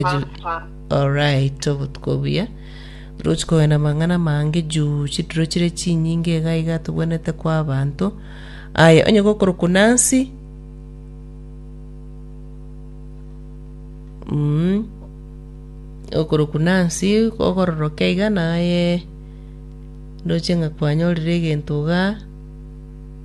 Alright, tobut kobia. Roch ko ena mangana mange juu chitro chire chinyinge gaiga tubonete kwa abantu. Aya onye gokoro kunansi. Okoro kunansi ogororokeiga naye ndoche ngakwanyorire gentuga